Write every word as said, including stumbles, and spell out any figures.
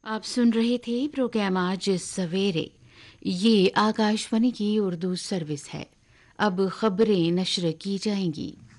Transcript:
आप सुन रहे थे प्रोग्राम आज सवेरे। ये आकाशवाणी की उर्दू सर्विस है। अब खबरें नश्र की जाएंगी।